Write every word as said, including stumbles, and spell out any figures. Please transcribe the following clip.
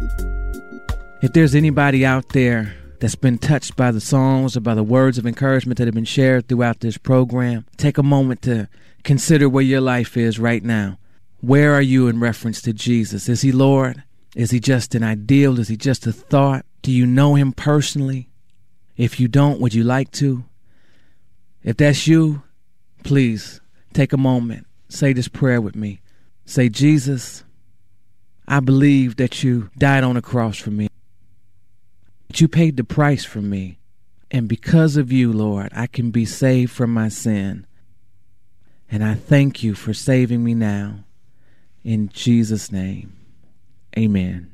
If there's anybody out there that's been touched by the songs or by the words of encouragement that have been shared throughout this program, take a moment to consider where your life is right now. Where are you in reference to Jesus? Is he Lord? Is he just an ideal? Is he just a thought? Do you know him personally? If you don't, would you like to? If that's you, please take a moment. Say this prayer with me. Say, Jesus, I believe that you died on the cross for me. That you paid the price for me. And because of you, Lord, I can be saved from my sin. And I thank you for saving me now. In Jesus' name, amen.